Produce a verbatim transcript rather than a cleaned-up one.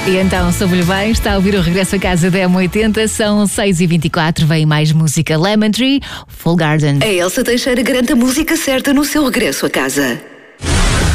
E então, soube-lhe bem, está a ouvir o Regresso a Casa da M oitenta, são seis e vinte e quatro, vem mais música Lemon Tree, Full Garden. A Elsa Teixeira garante a música certa no seu regresso a casa.